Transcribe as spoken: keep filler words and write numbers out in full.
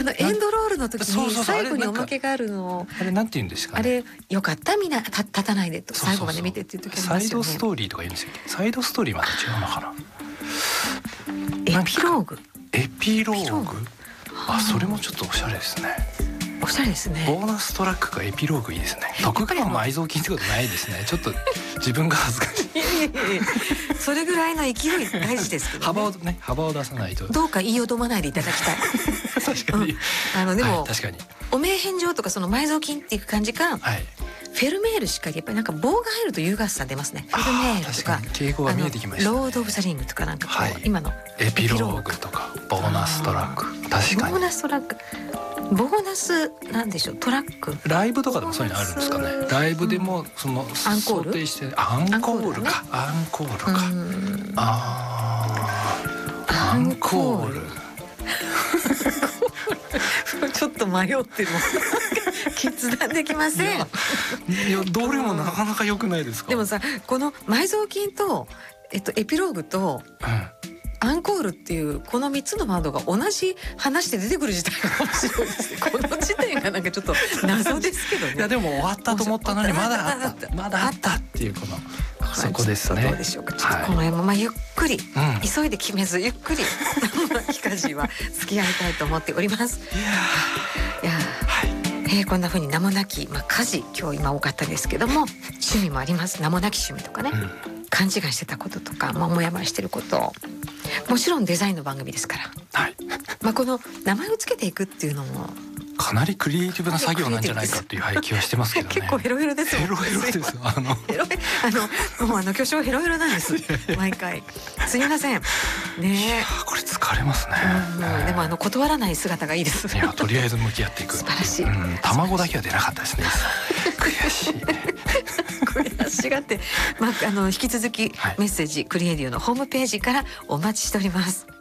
のエンドロールの時にそうそうそう最後におまけがあるの、 あれなんて言うんですかね、 あれよかったみんな立立たないでと最後まで見てっていう時ありますよね。 サイドストーリーとか言うんですよ。サイドストーリーまた違うのかな。 エピローグエピローグエピローグあ、それもちょっとおしゃれですね。 おしゃれですね。 ボーナストラックかエピローグいいですね。徳川埋蔵金ってことないですね。ちょっと自分が恥ずかしい。 いやいやいやそれぐらいの勢い大事ですけどね。 幅をね幅を出さないと。 どうか言いよどまないでいただきたい。 確かに、 うん、あのでも、 はい、確かにお名返上とかその埋蔵金っていう感じか、 はい、 フェルメールしっかりやっぱりなんか棒が入ると優雅さ出ますね。フェルメールとか敬語が見えてきましたね。 ロード・オブ・ザ・リングとかなんかこう、 はい、 今のエピローグとかボーナストラック、確かにボーナストラックボーナスなんでしょう、トラックライブとかでもそういうのあるんですかね。ライブでもその、うん、 アンコール想定してアンコールかアンコールか、うんあーアンコールちょっと迷ってる決断できません。いや、 いやどれもなかなか良くないですか。 でもさ、この埋蔵金と、えっと、エピローグと、うん、アンコールっていうこのみっつのワードが同じ話で出てくる自体が面白いですね。この時点がなんかちょっと謎ですけどね。 いやでも終わったと思ったのにまだあったまだあったっていうこのそこですね。 どうでしょうか。ちょっとこの辺もまあゆっくり、はい、急いで決めずゆっくりヒカジは付き合いたいと思っております。いやいや、はい、えー、こんな風に名もなき、まあ、家事今日今多かったですけども趣味もあります。名もなき趣味とかね、うん、勘違いしてたこととか、まあ、もやもやしてることもちろんデザインの番組ですから、はい、まあこの名前をつけていくっていうのもかなりクリエイティブな作業なんじゃないかっていうはい気はしてますけどね。 結構ヘロヘロですもんね。 ヘロヘロです。あのヘロヘあのもうあの巨匠ヘロヘロなんです毎回。すみませんね。 これ疲れますね。 うん、でもあの断らない姿がいいです。 いやとりあえず向き合っていく。 素晴らしい。 うん、卵だけは出なかったですね。悔しい。 悔しがって、まああの引き続きメッセージ、はい、クリエイディオのホームページからお待ちしております。